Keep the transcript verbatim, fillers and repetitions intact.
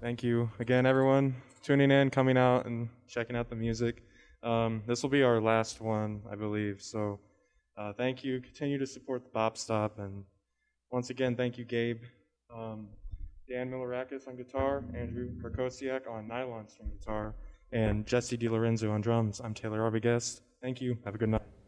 Thank you again, everyone, tuning in, coming out, and checking out the music. Um, this will be our last one, I believe. So, uh, thank you. Continue to support the Bop Stop, and once again, thank you, Gabe, um, Dan Milarakis on guitar, Andrew Prokosiak on nylon string guitar, and Jesse DiLorenzo on drums. I'm Taylor Arbogast. Thank you. Have a good night.